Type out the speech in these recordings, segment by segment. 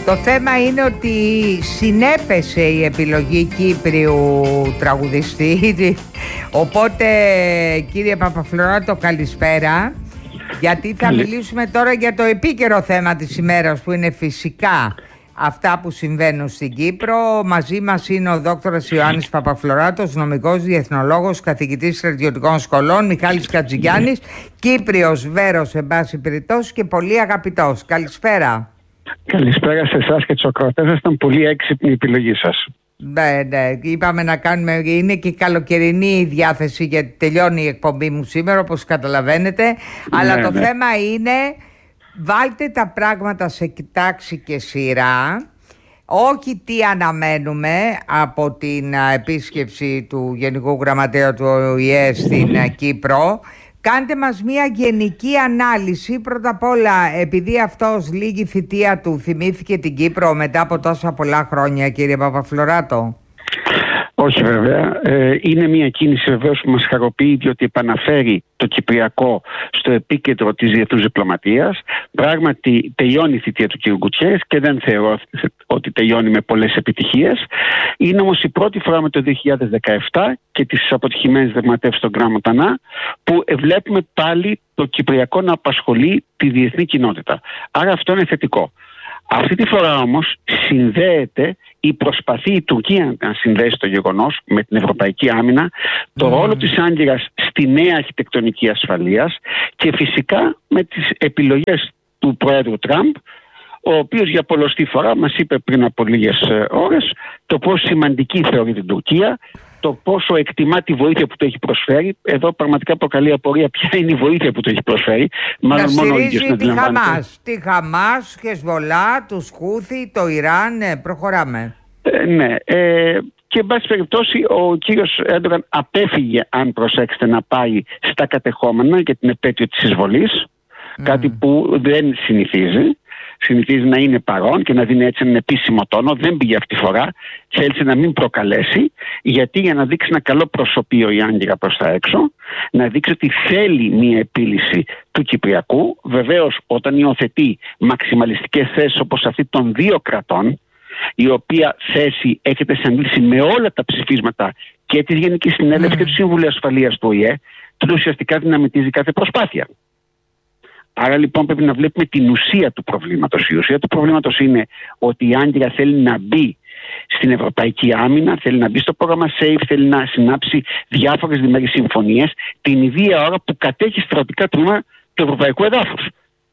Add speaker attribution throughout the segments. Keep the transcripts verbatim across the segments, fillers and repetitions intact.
Speaker 1: Το θέμα είναι ότι συνέπεσε η επιλογή Κύπριου τραγουδιστή. Οπότε, κύριε Παπαφλωράτο, καλησπέρα. Γιατί θα
Speaker 2: Καλή.
Speaker 1: μιλήσουμε τώρα για το επίκαιρο θέμα της ημέρας, που είναι φυσικά αυτά που συμβαίνουν στην Κύπρο. Μαζί μας είναι ο δόκτωρας Ιωάννης Παπαφλωράτος, νομικός, διεθνολόγος, καθηγητής στρατιωτικών σχολών, Μιχάλης Κατζηγιάννης, Κύπριος Βέρος, εν πάση περιπτώσει, και πολύ αγαπητός. Καλησπέρα.
Speaker 2: Καλησπέρα σε εσάς και τους ακροατές. Ήταν πολύ έξυπνη η επιλογή σας.
Speaker 1: Ναι, ναι, είπαμε να κάνουμε. Είναι και καλοκαιρινή η διάθεση, γιατί τελειώνει η εκπομπή μου σήμερα, όπως καταλαβαίνετε. Ναι, αλλά το ναι. θέμα είναι, βάλτε τα πράγματα σε τάξη και σειρά. Όχι τι αναμένουμε από την επίσκεψη του Γενικού Γραμματέα του Ο Η Ε στην Κύπρο. Κάντε μας μια γενική ανάλυση. Πρώτα απ' όλα, επειδή αυτός λίγη θητεία του θυμήθηκε την Κύπρο μετά από τόσα πολλά χρόνια, κύριε Παπαφλωράτο.
Speaker 2: Όχι βέβαια. Ε, είναι μια κίνηση βεβαίως που μας χαροποιεί, διότι επαναφέρει το Κυπριακό στο επίκεντρο της διεθνούς διπλωματίας. Πράγματι τελειώνει η θητεία του κ. Γκουτσιέρες και δεν θεωρώ ότι τελειώνει με πολλές επιτυχίες. Είναι όμως η πρώτη φορά με το δύο χιλιάδες δεκαεπτά και τις αποτυχημένες διαπραγματεύσεις στον Γκραν Μοτανά που βλέπουμε πάλι το Κυπριακό να απασχολεί τη διεθνή κοινότητα. Άρα αυτό είναι θετικό. Αυτή τη φορά όμως συνδέεται η προσπαθή η Τουρκία να συνδέσει το γεγονός με την ευρωπαϊκή άμυνα, το mm. ρόλο της Άγκυρας στη νέα αρχιτεκτονική ασφαλείας και φυσικά με τις επιλογές του Προέδρου Τραμπ, ο οποίος για πολλοστή φορά μας είπε πριν από λίγες ώρες το πόσο σημαντική θεωρεί την Τουρκία, το πόσο εκτιμά τη βοήθεια που το έχει προσφέρει. Εδώ πραγματικά προκαλεί απορία ποια είναι η βοήθεια που το έχει προσφέρει.
Speaker 1: Μάλλον να στηρίζει τη Χαμάς, τη Χαμάς, Χεσβολά, τους Χούθι, το Ιράν. Ναι, προχωράμε.
Speaker 2: Ε, ναι. Ε, και εν πάση περιπτώσει ο κύριος Έρντογαν απέφυγε, αν προσέξετε, να πάει στα κατεχόμενα για την επέτειο της εισβολής. Mm. Κάτι που δεν συνηθίζει. Συνηθίζει να είναι παρόν και να δίνει έτσι έναν επίσημο τόνο. Δεν πήγε αυτή τη φορά. Θέλησε να μην προκαλέσει, γιατί για να δείξει ένα καλό προσωπείο η Άγκυρα προς τα έξω, να δείξει ότι θέλει μια επίλυση του Κυπριακού. Βεβαίως, όταν υιοθετεί μαξιμαλιστικές θέσεις όπως αυτή των δύο κρατών, η οποία θέση έχετε σε αντίληψη με όλα τα ψηφίσματα και της Γενικής Συνέλευσης mm. και του Συμβουλίου Ασφαλείας του Ο Η Ε, τότε ουσιαστικά δυναμητίζει κάθε προσπάθεια. Άρα λοιπόν πρέπει να βλέπουμε την ουσία του προβλήματος. Η ουσία του προβλήματος είναι ότι η Άγκυρα θέλει να μπει στην ευρωπαϊκή άμυνα, θέλει να μπει στο πρόγραμμα SAFE, θέλει να συνάψει διάφορες διμερείς συμφωνίες την ίδια ώρα που κατέχει στρατιωτικά τμήμα του ευρωπαϊκού εδάφους.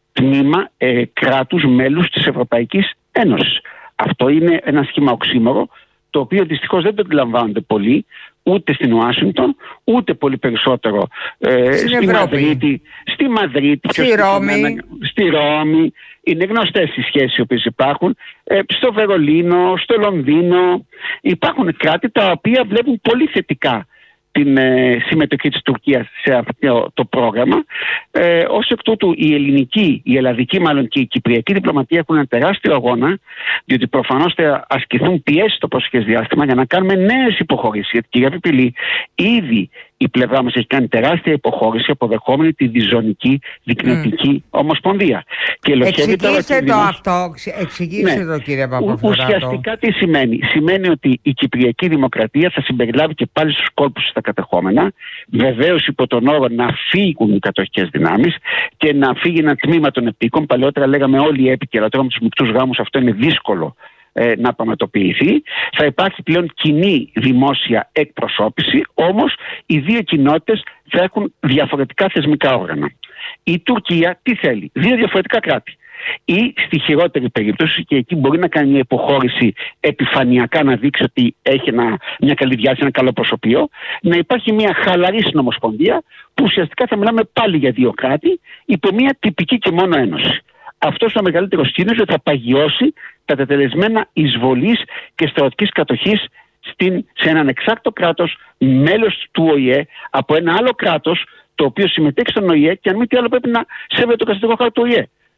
Speaker 2: Τμήμα ε, κράτους μέλους της Ευρωπαϊκής Ένωσης. Αυτό είναι ένα σχήμα οξύμορο, το οποίο δυστυχώς δεν το αντιλαμβάνονται πολλοί, ούτε στην Ουάσιγκτον, ούτε πολύ περισσότερο ε, στη Μαδρίτη, στη Μαδρίτη,
Speaker 1: στη Ρώμη.
Speaker 2: στη Ρώμη. Είναι γνωστές οι σχέσεις οι οποίες υπάρχουν. Ε, στο Βερολίνο, στο Λονδίνο. Υπάρχουν κράτη τα οποία βλέπουν πολύ θετικά την ε, συμμετοχή της Τουρκίας σε αυτό το πρόγραμμα. Ε, ως εκ τούτου η ελληνική, η ελλαδική μάλλον και η κυπριακή διπλωματία έχουν ένα τεράστιο αγώνα, διότι προφανώς θα ασκηθούν πιέσεις στο προσεχές διάστημα για να κάνουμε νέες υποχωρήσεις. Γιατί, κυρία Πιπηλή, ήδη η πλευρά μας έχει κάνει τεράστια υποχώρηση αποδεχόμενη τη διζωνική δικτυακή mm. ομοσπονδία. Και
Speaker 1: εξηγήστε το αυτό, εξηγήστε
Speaker 2: ναι.
Speaker 1: το κύριε Παπαφλωράτο.
Speaker 2: Ουσιαστικά τι σημαίνει. Σημαίνει ότι η Κυπριακή Δημοκρατία θα συμπεριλάβει και πάλι στους κόλπους στα κατεχόμενα, βεβαίως υπό τον όρο να φύγουν οι κατοχικές δυνάμεις και να φύγει ένα τμήμα των επίκων. Παλαιότερα λέγαμε όλοι οι έπικοι, αλλά τώρα με τους μικτούς γάμους αυτό είναι δύσκολο να πραγματοποιηθεί. Θα υπάρχει πλέον κοινή δημόσια εκπροσώπηση, όμως οι δύο κοινότητες θα έχουν διαφορετικά θεσμικά όργανα. Η Τουρκία τι θέλει? Δύο διαφορετικά κράτη. Ή στη χειρότερη περίπτωση, και εκεί μπορεί να κάνει μια υποχώρηση επιφανειακά, να δείξει ότι έχει ένα, μια καλή διάθεση, ένα καλό προσωπείο, να υπάρχει μια χαλαρή συνομοσπονδία που ουσιαστικά θα μιλάμε πάλι για δύο κράτη υπό μια τυπική και μόνο ένωση. Αυτός ο μεγαλύτερος κίνδυνος θα παγιώσει τα τετελεσμένα εισβολής και στρατιωτικής κατοχής στην, σε έναν εξάρτητο κράτος, μέλος του Ο Η Ε, από ένα άλλο κράτος το οποίο συμμετέχει στον Ο Η Ε και αν μη τι άλλο πρέπει να σέβεται το καταστατικό χάρτη του Ο Η Ε.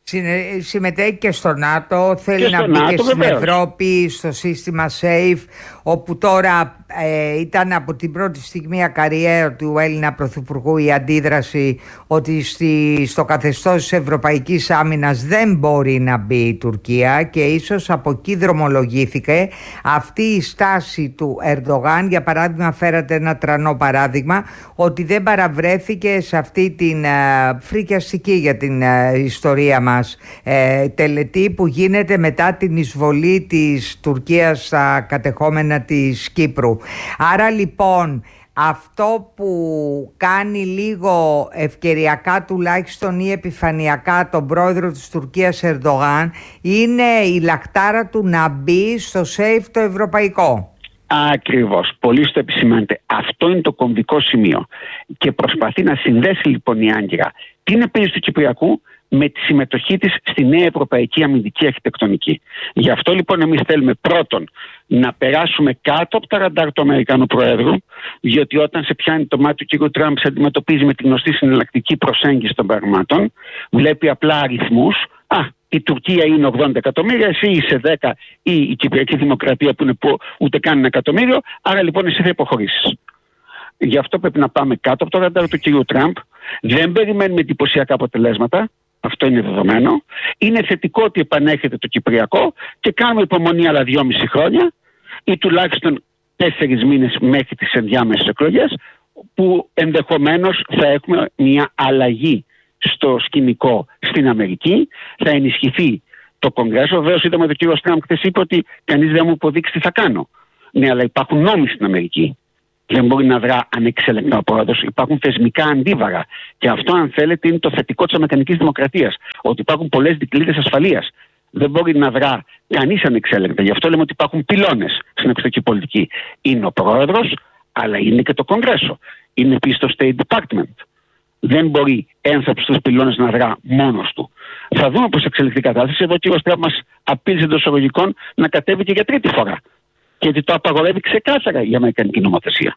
Speaker 1: Συμμετέχει και στο ΝΑΤΟ, θέλει
Speaker 2: και
Speaker 1: να
Speaker 2: στο
Speaker 1: μπει
Speaker 2: ΝΑΤΟ,
Speaker 1: και στην
Speaker 2: βεβαίως.
Speaker 1: Ευρώπη, στο σύστημα SAFE, όπου τώρα ε, ήταν από την πρώτη στιγμή ακαριέα του Έλληνα Πρωθυπουργού η αντίδραση ότι στη, στο καθεστώς της Ευρωπαϊκής Άμυνας δεν μπορεί να μπει η Τουρκία, και ίσως από εκεί δρομολογήθηκε αυτή η στάση του Ερντογάν. Για παράδειγμα, φέρατε ένα τρανό παράδειγμα, ότι δεν παραβρέθηκε σε αυτή την ε, φρικιαστική για την ε, ιστορία μας ε, τελετή που γίνεται μετά την εισβολή της Τουρκίας στα κατεχόμενα της Κύπρου. Άρα λοιπόν αυτό που κάνει λίγο ευκαιριακά τουλάχιστον ή επιφανειακά τον πρόεδρο της Τουρκίας Ερντογάν είναι η λαχτάρα του να μπει στο SAFE το ευρωπαϊκό.
Speaker 2: Ακριβώς. Πολύ στο επισημάνετε. Αυτό είναι το κομβικό σημείο. Και προσπαθεί να συνδέσει λοιπόν η Άγκυρα την επίλυση του Κυπριακού με τη συμμετοχή της στη νέα ευρωπαϊκή αμυντική αρχιτεκτονική. Γι' αυτό λοιπόν εμείς θέλουμε πρώτον να περάσουμε κάτω από τα ραντάρ του Αμερικανού Προέδρου, διότι όταν σε πιάνει το μάτι του κ. Τραμπ σε αντιμετωπίζει με τη γνωστή συναλλακτική προσέγγιση των πραγμάτων, βλέπει απλά αριθμούς. Α, η Τουρκία είναι ογδόντα εκατομμύρια, εσύ είσαι δέκα, ή η Κυπριακή Δημοκρατία που είναι που ούτε καν ένα εκατομμύριο, άρα λοιπόν εσύ θα υποχωρήσεις. Γι' αυτό πρέπει να πάμε κάτω από το ραντάρ του κ. Τραμπ. Δεν περιμένουμε εντυπωσιακά αποτελέσματα. Αυτό είναι δεδομένο. Είναι θετικό ότι επανέρχεται το Κυπριακό και κάνουμε υπομονή άλλα δυόμιση χρόνια ή τουλάχιστον τέσσερις μήνες μέχρι τις ενδιάμεσες εκλογές, που ενδεχομένως θα έχουμε μια αλλαγή στο σκηνικό στην Αμερική. Θα ενισχυθεί το Κογκρέσο. Βεβαίως είδαμε ότι ο κ. Τραμπ χθες είπε ότι κανείς δεν μου υποδείξει τι θα κάνω. Ναι, αλλά υπάρχουν νόμοι στην Αμερική. Δεν μπορεί να δρά ανεξέλεγκτα ο πρόεδρος. Υπάρχουν θεσμικά αντίβαρα. Και αυτό, αν θέλετε, είναι το θετικό της Αμερικανικής Δημοκρατίας. Ότι υπάρχουν πολλές δικλείδες ασφαλείας. Δεν μπορεί να δρά κανείς ανεξέλεγκτα. Γι' αυτό λέμε ότι υπάρχουν πυλώνες στην εξωτερική πολιτική. Είναι ο πρόεδρος, αλλά είναι και το Κογκρέσο. Είναι επίσης το State Department. Δεν μπορεί ένας από τους πυλώνες να δρά μόνος του. Θα δούμε πώς εξελιχθεί η κατάσταση. Εδώ ο κ. Τραμπ μας απείλησε εντός εισαγωγικών να κατέβει και για τρίτη φορά. Γιατί το απαγορεύει ξεκάθαρα η αμερικανική νομοθεσία.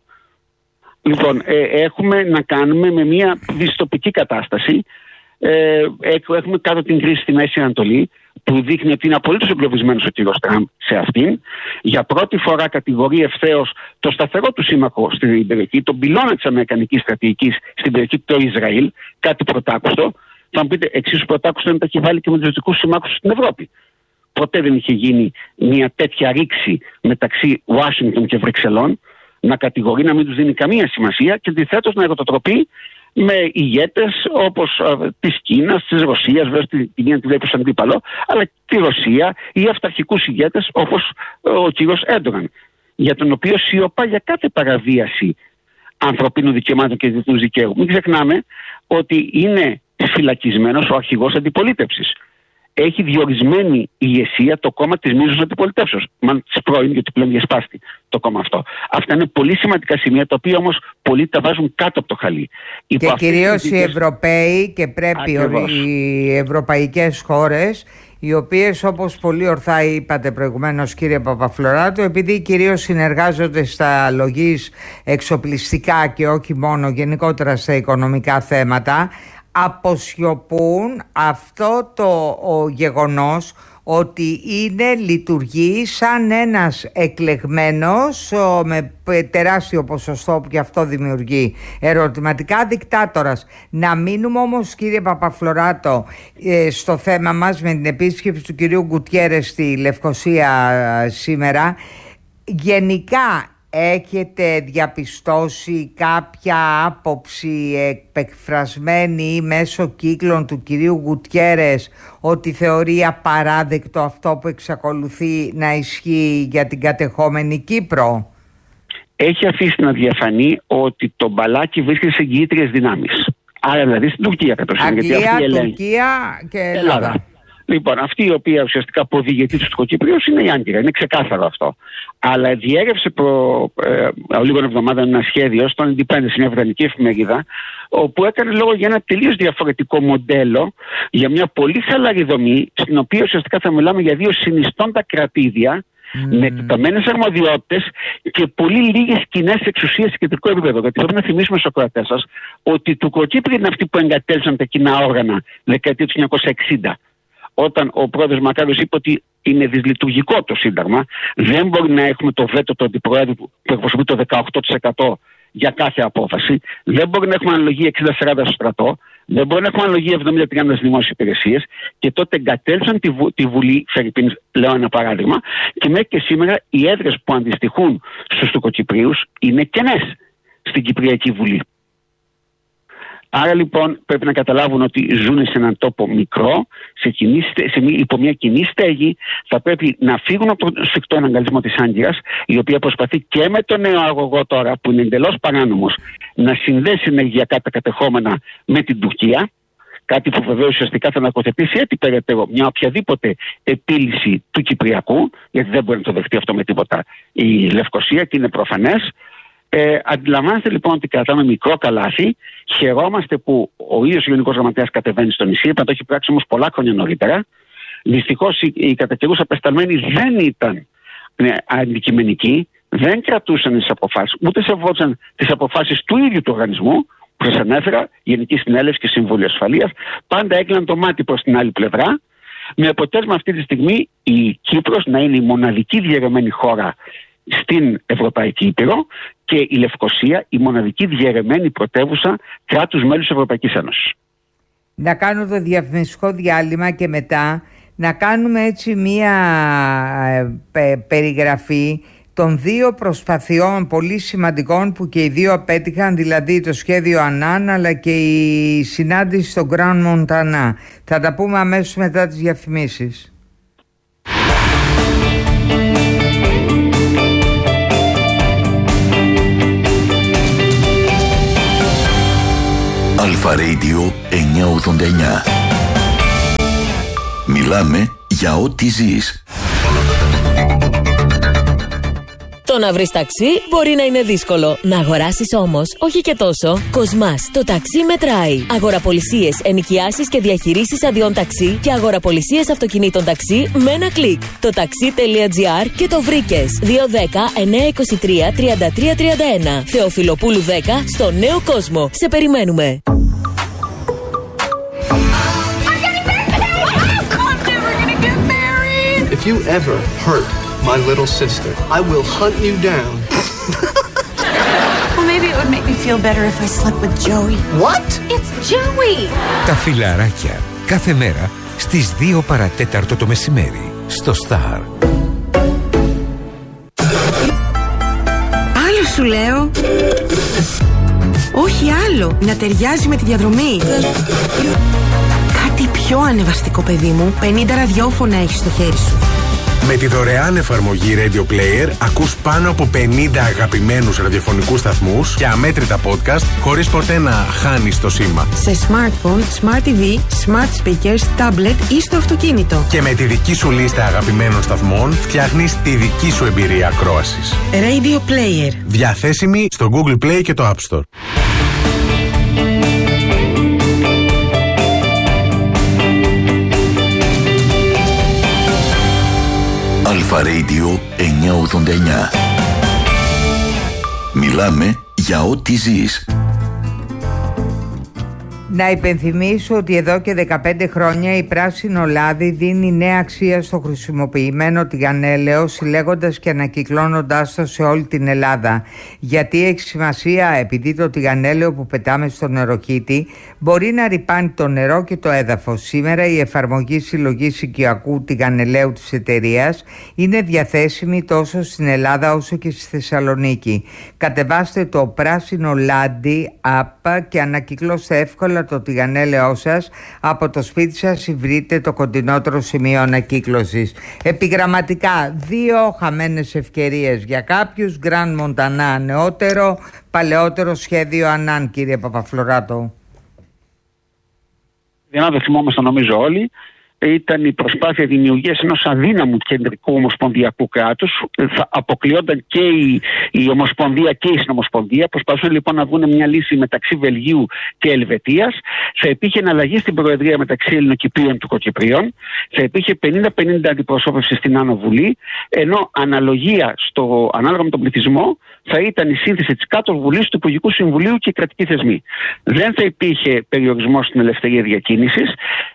Speaker 2: Λοιπόν, ε, έχουμε να κάνουμε με μια δυστοπική κατάσταση. Ε, έχουμε κάτω την κρίση στη Μέση Ανατολή, που δείχνει ότι είναι απολύτως εγκλωβισμένος ο κ. Τραμπ σε αυτήν. Για πρώτη φορά κατηγορεί ευθέως το σταθερό του σύμμαχο στην περιοχή, τον πυλώνα της αμερικανικής στρατηγικής στην περιοχή, το Ισραήλ, κάτι πρωτάκουστο. Θα μου πείτε, εξίσου πρωτάκουστο είναι το έχει βάλει και με τους δυτικούς συμμάχους στην Ευρώπη. Ποτέ δεν είχε γίνει μια τέτοια ρήξη μεταξύ Ουάσιγκτον και Βρυξελών, να κατηγορεί, να μην τους δίνει καμία σημασία και αντιθέτως να εργοτοτροπεί με ηγέτες όπως ε, της Κίνας, της Ρωσίας, βέβαια την Κίνα τη βλέπει ως αντίπαλο, αλλά τη Ρωσία ή αυταρχικούς ηγέτες όπως ε, ο κύριος Έρντογαν, για τον οποίο σιωπά για κάθε παραβίαση ανθρωπίνων δικαιωμάτων και διεθνούς δικαίου. Μην ξεχνάμε ότι είναι φυλακισμένος ο αρχηγός αντιπολίτευσης. Έχει διορισμένη ηγεσία το κόμμα της μείζωνος αντιπολιτεύσεως. Μάλλον της πρώην, γιατί πλέον διασπάστη το κόμμα αυτό. Αυτά είναι πολύ σημαντικά σημεία, τα οποία όμως πολλοί τα βάζουν κάτω από το χαλί.
Speaker 1: Και κυρίως οι Ευρωπαίοι, και πρέπει Ακριβώς. οι ευρωπαϊκές χώρες, οι οποίες, όπως πολύ ορθά είπατε προηγουμένως κύριε Παπαφλωράτου, επειδή κυρίως συνεργάζονται στα λογής εξοπλιστικά και όχι μόνο γενικότερα στα οικονομικά θέματα, αποσιωπούν αυτό το ο γεγονός ότι είναι, λειτουργεί σαν ένας εκλεγμένος ο, με τεράστιο ποσοστό που και αυτό δημιουργεί ερωτηματικά δικτάτορας. Να μείνουμε όμως κύριε Παπαφλωράτο ε, στο θέμα μας με την επίσκεψη του κυρίου Γκουτιέρες στη Λευκοσία ε, σήμερα. Γενικά έχετε διαπιστώσει κάποια άποψη εκπεκφρασμένη ή μέσω κύκλων του κυρίου Γκουτιέρες ότι θεωρεί απαράδεκτο αυτό που εξακολουθεί να ισχύει για την κατεχόμενη Κύπρο?
Speaker 2: Έχει αφήσει να διαφανεί ότι το μπαλάκι βρίσκεται σε εγγυήτριες δυνάμεις. Άρα δηλαδή στην Τουρκία κατ'
Speaker 1: Αγγλία, Τουρκία και Ελλάδα. Ελλάδα.
Speaker 2: Λοιπόν, αυτή η οποία ουσιαστικά αποδηγετή του Τουρκοκυπρίου είναι η Άγκυρα. Είναι ξεκάθαρο αυτό. Αλλά διέρευσε προ ε, λίγων εβδομάδων ένα σχέδιο στον Independence, μια βρετανική εφημερίδα, όπου έκανε λόγο για ένα τελείως διαφορετικό μοντέλο, για μια πολύ χαλαρή δομή, στην οποία ουσιαστικά θα μιλάμε για δύο συνιστώντα κρατήδια, Mm. με εκτεταμένες αρμοδιότητες και πολύ λίγες κοινές εξουσίες σε κεντρικό επίπεδο. Γιατί πρέπει να θυμίσουμε στους ακροατές σας ότι οι Τουρκοκύπριοι είναι αυτοί που εγκατέλειψαν τα κοινά όργανα δεκαετία του χίλια εννιακόσια εξήντα. όταν ο πρόεδρος Μακάριος είπε ότι είναι δυσλειτουργικό το Σύνταγμα. Δεν μπορεί να έχουμε το βέτο του αντιπροέδρου που εκπροσωπεί το δεκαοκτώ τοις εκατό για κάθε απόφαση. Δεν μπορεί να έχουμε αναλογία εξήντα σαράντα στο στρατό. Δεν μπορεί να έχουμε αναλογία εβδομήντα τριάντα στις δημόσιες υπηρεσίες. Και τότε εγκατέλειψαν τη, Βου, τη Βουλή, Φερρυπίν, λέω ένα παράδειγμα, και μέχρι και σήμερα οι έδρες που αντιστοιχούν στους Τουρκοκυπρίους είναι κενές στην Κυπριακή Βουλή. Άρα λοιπόν πρέπει να καταλάβουν ότι ζουν σε έναν τόπο μικρό, σε κοινή, σε, υπό μια κοινή στέγη. Θα πρέπει να φύγουν από τον σφιχτό αναγκαλισμό της Άγκυρας, η οποία προσπαθεί και με τον νέο αγωγό τώρα, που είναι εντελώς παράνομος, να συνδέσει ενεργειακά τα κατεχόμενα με την Τουρκία. Κάτι που βεβαίως ουσιαστικά θα ανακοθετήσει έτσι περαιτέρω μια οποιαδήποτε επίλυση του Κυπριακού, γιατί δεν μπορεί να το δεχτεί αυτό με τίποτα η Λευκοσία και είναι προφανές. Ε, αντιλαμβάνεστε λοιπόν ότι κρατάμε μικρό καλάθι. Χαιρόμαστε που ο ίδιος ο Γενικός Γραμματέας κατεβαίνει στο νησί, θα το έχει πράξει όμως πολλά χρόνια νωρίτερα. Δυστυχώς οι, οι κατά καιρούς απεσταλμένοι δεν ήταν ναι, αντικειμενικοί, δεν κρατούσαν τις αποφάσεις, ούτε σεβόντουσαν τις αποφάσεις του ίδιου του οργανισμού που σας ανέφερα, Γενική Συνέλευση και Συμβούλιο Ασφαλείας. Πάντα έκλειναν το μάτι προς την άλλη πλευρά, με αποτέλεσμα αυτή τη στιγμή η Κύπρος να είναι η μοναδική διαιρεμένη χώρα στην Ευρωπαϊκή Ήπειρο και η Λευκοσία η μοναδική διαιρεμένη πρωτεύουσα κράτους μέλους της Ευρωπαϊκής Ένωσης.
Speaker 1: Να κάνω το διαφημιστικό διάλειμμα και μετά να κάνουμε έτσι μία ε, περιγραφή των δύο προσπαθειών πολύ σημαντικών που και οι δύο απέτυχαν, δηλαδή το σχέδιο Ανάν αλλά και η συνάντηση στο Γκραν Μοντανά. Θα τα πούμε αμέσως μετά τις διαφημίσεις.
Speaker 3: Αλφα Radio εννιακόσια ογδόντα εννιά. Μιλάμε για ό,τι ζεις.
Speaker 4: Το να βρεις ταξί μπορεί να είναι δύσκολο. Να αγοράσεις όμως, όχι και τόσο. Κοσμάς, το ταξί μετράει. Αγοραπολισίες, ενοικιάσεις και διαχειρήσεις αδειών ταξί και αγοραπολισίες αυτοκινήτων ταξί με ένα κλικ. Το taxi.gr και το βρήκες. δύο δέκα εννιακόσια είκοσι τρία τριάντα τρία τριάντα ένα. Θεοφιλοπούλου δέκα στο Νέο Κόσμο. Σε περιμένουμε.
Speaker 5: If you ever hurt my little sister, I will hunt you down.
Speaker 6: Well, maybe it would make me feel better if I slept with Joey.
Speaker 5: What?
Speaker 6: It's Joey!
Speaker 7: Τα φιλαράκια. Κάθε μέρα στις δύο παρατέταρτο το μεσημέρι. Στο Star.
Speaker 8: Άλλο σου λέω. Όχι άλλο. Να ταιριάζει με τη διαδρομή. Κάτι πιο ανεβαστικό, παιδί μου. πενήντα ραδιόφωνα έχεις στο χέρι σου.
Speaker 9: Με τη δωρεάν εφαρμογή Radio Player ακούς πάνω από πενήντα αγαπημένους ραδιοφωνικούς σταθμούς και αμέτρητα podcast χωρίς ποτέ να χάνεις το σήμα.
Speaker 8: Σε smartphone, smart τι βι, smart speakers, tablet ή στο αυτοκίνητο.
Speaker 9: Και με τη δική σου λίστα αγαπημένων σταθμών φτιάχνεις τη δική σου εμπειρία ακρόασης.
Speaker 8: Radio Player.
Speaker 9: Διαθέσιμη στο Google Play και το App Store.
Speaker 3: Αλφα Radio εννιακόσια ογδόντα εννιά. Μιλάμε για ό,τι ζεις.
Speaker 1: Να υπενθυμίσω ότι εδώ και δεκαπέντε χρόνια η Πράσινο Λάδι δίνει νέα αξία στο χρησιμοποιημένο τηγανέλαιο, συλλέγοντας και ανακυκλώνοντάς το σε όλη την Ελλάδα. Γιατί έχει σημασία, επειδή το τηγανέλαιο που πετάμε στο νεροκήτη μπορεί να ρυπάνει το νερό και το έδαφος. Σήμερα η εφαρμογή συλλογής οικιακού τηγανελαίου της εταιρείας είναι διαθέσιμη τόσο στην Ελλάδα όσο και στη Θεσσαλονίκη. Κατεβάστε το Πράσινο Λάδι app και ανακυκλώστε εύκολα το τηγανέλαιό σας από το σπίτι σας ή βρείτε το κοντινότερο σημείο ανακύκλωσης. Επιγραμματικά, δύο χαμένες ευκαιρίες για κάποιους. Γκραν Μοντανά, νεότερο, παλαιότερο σχέδιο Ανάν, κύριε Παπαφλωράτο.
Speaker 2: Για να το θυμόμαστε νομίζω όλοι, ήταν η προσπάθεια δημιουργίας ενός αδύναμου κεντρικού ομοσπονδιακού κράτους. Θα αποκλειόταν και η, η Ομοσπονδία και η Συνομοσπονδία. Προσπαθούν λοιπόν να βγουν μια λύση μεταξύ Βελγίου και Ελβετίας. Θα υπήρχε εναλλαγή στην Προεδρία μεταξύ Ελληνοκυπρίων και Τουρκοκυπρίων. Θα υπήρχε πενήντα πενήντα αντιπροσώπευση στην Άνω Βουλή. Ενώ αναλογία στο, ανάλογα με τον πληθυσμό θα ήταν η σύνθεση της Κάτω Βουλής, του Υπουργικού Συμβουλίου και οι κρατικοί θεσμοί. Δεν θα υπήρχε περιορισμό στην ελευθερία διακίνησης.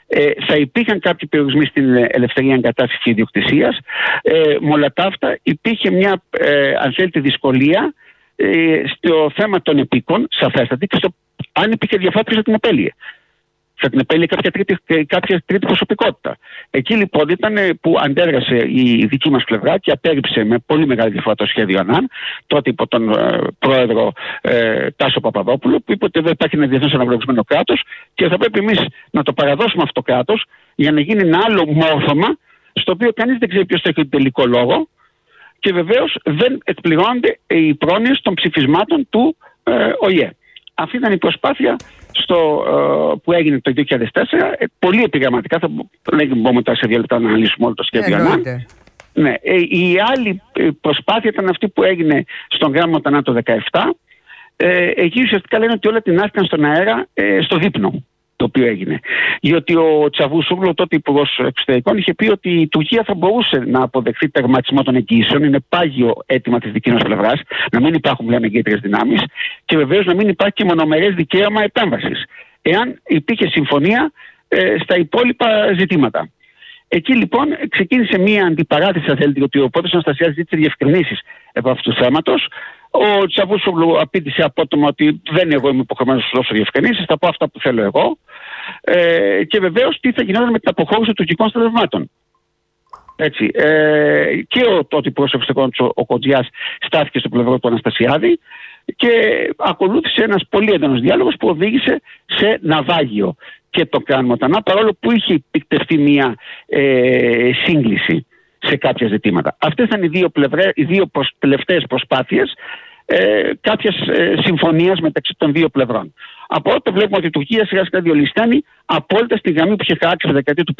Speaker 2: Ε, θα υπήρχαν κάποιοι περιορισμοί στην ελευθερία εγκατάστασης και ιδιοκτησίας. Ε, με όλα τα αυτά υπήρχε μια, ε, αν θέλετε, δυσκολία ε, στο θέμα των επίκων, σαφέστατη, και στο αν υπήρχε διαφορά θα την επέλυε. Θα την επέλυε κάποια τρίτη, κάποια τρίτη προσωπικότητα. Εκεί λοιπόν ήταν που αντέδρασε η δική μας πλευρά και απέρριψε με πολύ μεγάλη διαφορά το σχέδιο ΑΝΑΝ, τότε υπό τον ε, πρόεδρο ε, Τάσο Παπαδόπουλο, που είπε ότι δεν υπάρχει ένα διεθνώς αναπληρωμένο κράτος και θα πρέπει εμείς να το παραδώσουμε αυτό το κράτος για να γίνει ένα άλλο μόρφωμα, στο οποίο κανείς δεν ξέρει ποιος θα έχει τον τελικό λόγο και βεβαίως δεν εκπληρώνονται οι πρόνοιες των ψηφισμάτων του ε, Ο I Ε. Αυτή ήταν η προσπάθεια στο, uh, που έγινε το δύο χιλιάδες τέσσερα, ε, πολύ επιγραμματικά, θα μπορούμε τώρα σε δύο λεπτά να αναλύσουμε όλο το σχέδιο ΑΝΑΝ. Ναι, ε, η άλλη προσπάθεια ήταν αυτή που έγινε στον γράμμα ΑΝΑΝ το δύο χιλιάδες δεκαεπτά. Ε, εκεί ουσιαστικά λένε ότι όλα την άφηκαν στον αέρα ε, στο δείπνο το οποίο έγινε. Διότι ο Τσαβούσογλου, τότε υπουργός εξωτερικών, είχε πει ότι η Τουρκία θα μπορούσε να αποδεχθεί τερματισμό των εγγύσεων. Είναι πάγιο αίτημα της δικής μας πλευράς, να μην υπάρχουν πλέον εγκύτριες δυνάμεις και βεβαίως να μην υπάρχει και μονομερές δικαίωμα επέμβασης, εάν υπήρχε συμφωνία ε, στα υπόλοιπα ζητήματα. Εκεί λοιπόν ξεκίνησε μια αντιπαράθεση, αν θέλετε, ότι ο πρόεδρος Αναστασιάδης ζήτησε διευκρινήσεις από αυτού του θέματος. Ο Τσαβούσογλου απήντησε απότομα ότι δεν εγώ είμαι υποχρεωμένος να σου δώσω διευκρινήσεις, θα πω αυτά που θέλω εγώ. Ε, και βεβαίως τι θα γινόταν με την αποχώρηση των τουρκικών στρατευμάτων. Έτσι. Ε, και ο τότε υπουργός εξωτερικών, ο Κοντζιάς, στάθηκε στο πλευρό του Αναστασιάδη και ακολούθησε ένας πολύ έντονος διάλογος που οδήγησε σε ναυάγιο και το κάνουμε ΑΝΑΝ, παρόλο που είχε επιτευχθεί μια ε, σύγκληση σε κάποια ζητήματα. Αυτές ήταν οι δύο, πλευρές, οι δύο προσ, τελευταίες προσπάθειες ε, κάποιας ε, συμφωνίας μεταξύ των δύο πλευρών. Από τότε βλέπουμε ότι η Τουρκία σιγά σιγά διολυστάνει απόλυτα στη γραμμή που είχε χαράξει τη δεκαετία του